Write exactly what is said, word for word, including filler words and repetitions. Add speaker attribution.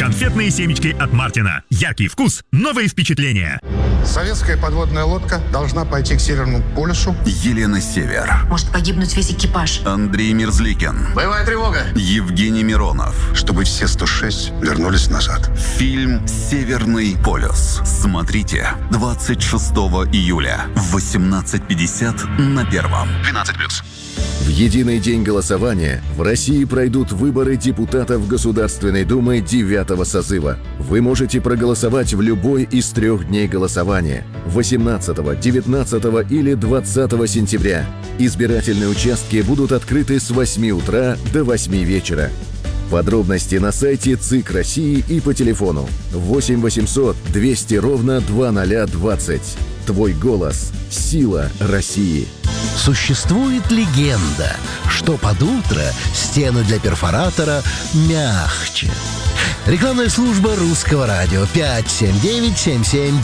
Speaker 1: Конфетные семечки от Мартина. Яркий вкус, новые впечатления.
Speaker 2: Советская подводная лодка должна пойти к Северному полюсу.
Speaker 3: Елена Север.
Speaker 4: Может погибнуть весь экипаж.
Speaker 3: Андрей Мерзликин.
Speaker 2: Боевая тревога.
Speaker 3: Евгений Миронов.
Speaker 2: Чтобы все сто шесть вернулись назад.
Speaker 3: Фильм «Северный полюс». Смотрите двадцать шестого июля в восемнадцать пятьдесят на Первом. двенадцать плюс.
Speaker 5: В единый день голосования в России пройдут выборы депутатов Государственной Думы девятого созыва. Вы можете проголосовать в любой из трех дней голосования – восемнадцатого, девятнадцатого или двадцатого сентября. Избирательные участки будут открыты с восьми утра до восьми вечера. Подробности на сайте ЦИК России и по телефону восемь восемьсот двести ровно двадцать двадцать. Твой голос – сила России.
Speaker 6: Существует легенда, что под утро стены для перфоратора мягче. Рекламная служба Русского радио пять семь девять семь семь